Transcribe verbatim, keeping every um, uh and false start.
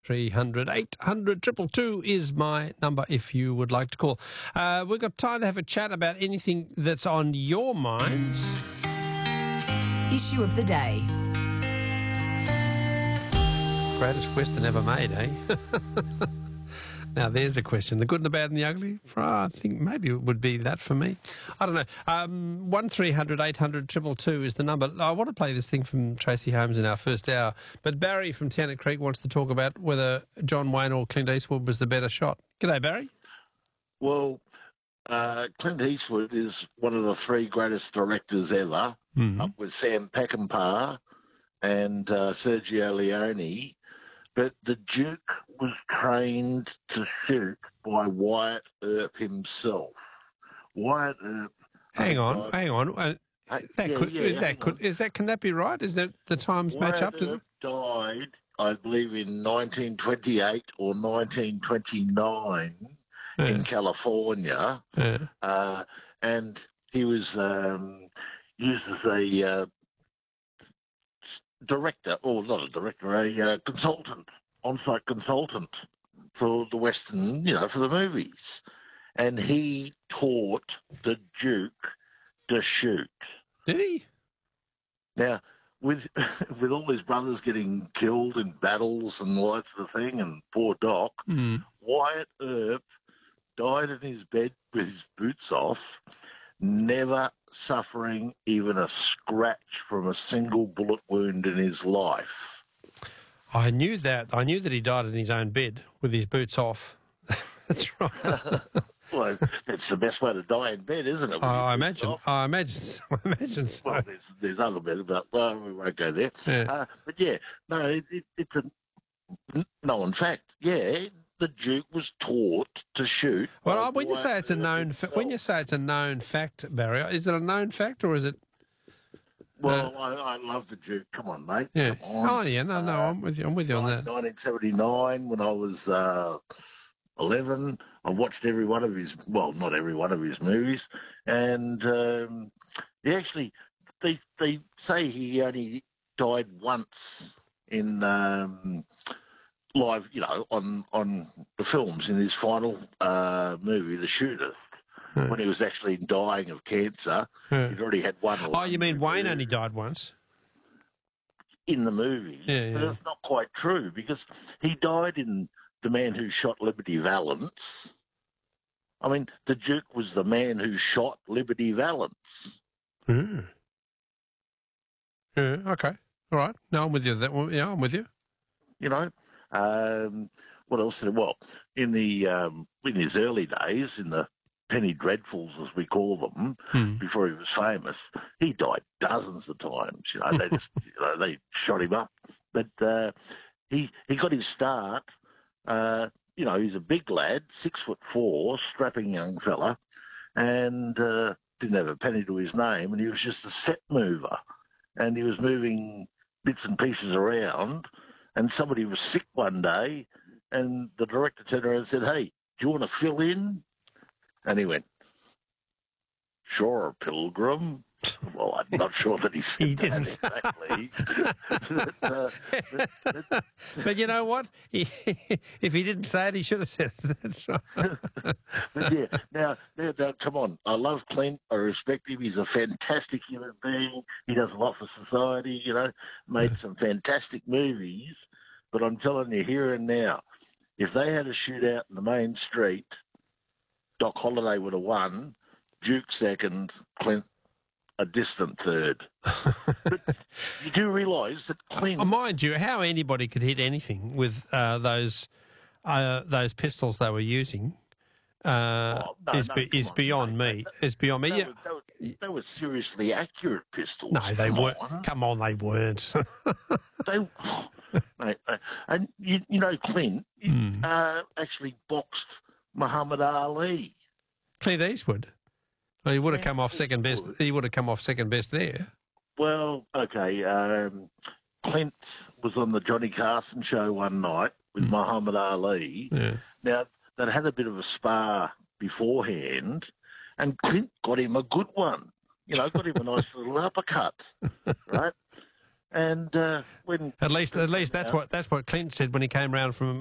three hundred eight hundred two two two is my number if you would like to call. Uh, we've got time to have a chat about anything that's on your mind. Issue of the day. Greatest question ever made, eh? Now, there's a question. The good and the bad and the ugly? I think maybe it would be that for me. I don't know. Um, one three hundred eight hundred two two two is the number. I want to play this thing from Tracy Holmes in our first hour, but Barry from Tennant Creek wants to talk about whether John Wayne or Clint Eastwood was the better shot. G'day, Barry. Well, uh, Clint Eastwood is one of the three greatest directors ever, Mm-hmm. up with Sam Peckinpah and uh, Sergio Leone. But the Duke was trained to shoot by Wyatt Earp himself. Wyatt Earp. Hang uh, on, died- hang on. Uh, Uh, that yeah, could, yeah, is that hang could, on. is that can that be right? Is that the times match up Wyatt to Earp died, I believe, in nineteen twenty-eight or nineteen twenty-nine Yeah. in California. Yeah. Uh, and he was um, used as a uh, director, or not a director, a uh, consultant, on-site consultant for the Western, you know, for the movies. And he taught the Duke to shoot. Did he? Now, with with all his brothers getting killed in battles and all that sort of thing, and poor Doc, Mm. Wyatt Earp died in his bed with his boots off, never suffering even a scratch from a single bullet wound in his life. I knew that. I knew that he died in his own bed with his boots off. That's right. Well, it's the best way to die in bed, isn't it? with your I boots imagine. off? I imagine. So. I imagine so. Well, there's, there's other bits, but well, we won't go there. Yeah. Uh, but yeah, no, it, it, it's a known fact. Yeah, the Duke was taught to shoot. Well, by I- when you say Wyatt it's a Earp known, fa- when you himself. say it's a known fact, Barry, is it a known fact or is it? Well, I, I love the Duke. Come on, mate. Yeah. Come on. Oh, yeah. No, no. Uh, I'm with you. I'm with you on that. nineteen seventy-nine, when I was uh, eleven, I watched every one of his, well, not every one of his movies, and um, he actually, they they say he only died once in um, live, you know, on on the films in his final uh, movie, The Shooter, Hmm. when he was actually dying of cancer. Yeah. He'd already had one. Oh, you mean Wayne only movie died once? in the movie, Yeah, but yeah. it's not quite true because he died in The Man Who Shot Liberty Valance. I mean, the Duke was the man who shot Liberty Valance. Mm. Yeah. Okay. All right. No, I'm with you. That one. Yeah, I'm with you. You know, um, what else? Well, in the um, in his early days, in the Penny Dreadfuls, as we call them, Hmm. before he was famous, he died dozens of times. You know, they just you know, they shot him up, but uh, he he got his start. Uh, you know, he's a big lad, six foot four, strapping young fella, and uh, didn't have a penny to his name, and he was just a set mover, and he was moving bits and pieces around, and somebody was sick one day, and the director turned around and said, "Hey, do you want to fill in?" And he went, "Sure, Pilgrim." Well, I'm not sure that he said He that didn't say- exactly. but, uh, but, but, But you know what? He, if he didn't say it, he should have said it. That's right. but yeah, now, now, now, come on. I love Clint. I respect him. He's a fantastic human being. He does a lot for society, you know, made some fantastic movies. But I'm telling you here and now, if they had a shootout in the main street, Doc Holliday would have won, Duke second, Clint a distant third. But you do realise that Clint... Oh, mind you, how anybody could hit anything with uh, those uh, those pistols they were using uh, Oh, no, is no, be, come is on, beyond mate, me. that- It's beyond me. They Yeah. were, they, were, they were seriously accurate pistols. No, they Come weren't. on. Come on, they weren't. They, mate, uh, and you, you know, Clint Hmm. uh, actually boxed Muhammad Ali. Clint Eastwood. Well, he would have Clint come off second best. Eastwood. He would have come off second best there. Well, okay. Um, Clint was on the Johnny Carson show one night with Muhammad Ali. Yeah. Now, they'd had a bit of a spar beforehand, and Clint got him a good one. You know, got him a nice little uppercut, right? And uh, when At least, at least that's Yeah. what that's what Clint said when he came round from